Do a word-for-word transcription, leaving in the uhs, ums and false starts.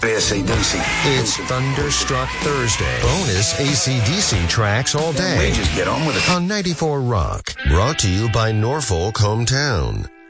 A C D C. It's Thunderstruck Thursday. Bonus A C D C tracks all day. We just get on with it. On ninety-four Rock. Brought to you by Norfolk Hometown.